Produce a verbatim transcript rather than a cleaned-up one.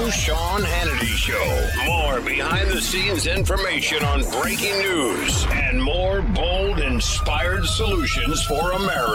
new Sean Hannity Show. More behind-the-scenes information on breaking news and more bold, inspired solutions for America.